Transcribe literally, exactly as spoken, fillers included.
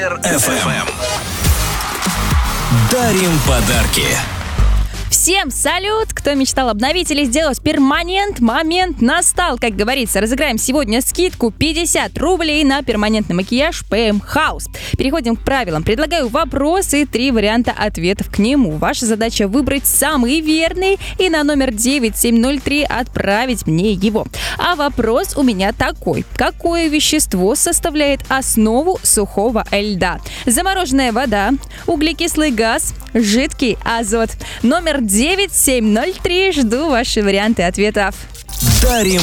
эф эм. Дарим подарки. Всем салют! Кто мечтал обновить или сделать перманент, момент настал, как говорится. Разыграем сегодня скидку пятьдесят рублей на перманентный макияж пи эм House. Переходим к правилам. Предлагаю вопрос и три варианта ответов к нему. Ваша задача выбрать самый верный и на номер девять семь ноль три отправить мне его. А вопрос у меня такой. Какое вещество составляет основу сухого льда? Замороженная вода, углекислый газ, жидкий азот. Номер девять семь ноль три. Жду ваши варианты ответов. Дарим